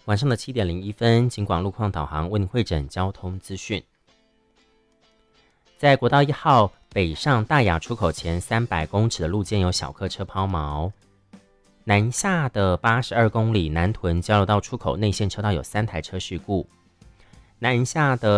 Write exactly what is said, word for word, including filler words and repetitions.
晚上的七点零一分，警广路况导航为您汇整交通资讯。在国道一号北上大雅出口前三百公尺的路肩有小客车抛锚。南下的八十二公里南屯交流道出口内线车道有三台车事故。南下的